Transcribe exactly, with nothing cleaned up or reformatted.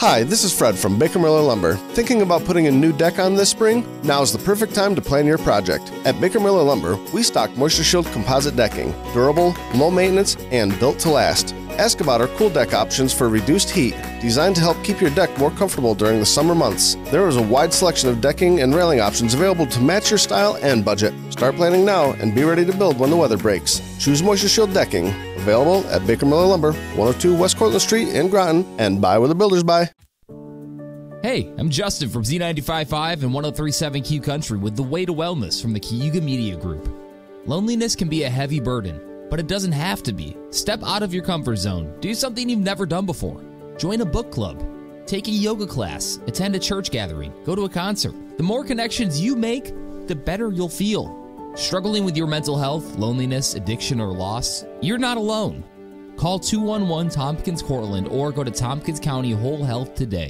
Hi, this is Fred from Baker Miller Lumber. Thinking about putting a new deck on this spring? Now's the perfect time to plan your project. At Baker Miller Lumber, we stock Moisture Shield composite decking, durable, low maintenance, and built to last. Ask about our cool deck options for reduced heat, designed to help keep your deck more comfortable during the summer months. There is a wide selection of decking and railing options available to match your style and budget. Start planning now and be ready to build when the weather breaks. Choose Moisture Shield decking. Available at Baker Miller Lumber, one oh two West Cortlandt Street in Groton, and buy where the builders buy. Hey, I'm Justin from Z ninety-five point five and one oh three point seven Q Country with The Way to Wellness from the Cayuga Media Group. Loneliness can be a heavy burden, but it doesn't have to be. Step out of your comfort zone. Do something you've never done before. Join a book club. Take a yoga class. Attend a church gathering. Go to a concert. The more connections you make, the better you'll feel. Struggling with your mental health, loneliness, addiction, or loss? You're not alone. Call two one one Tompkins Cortland or go to Tompkins County Whole Health today.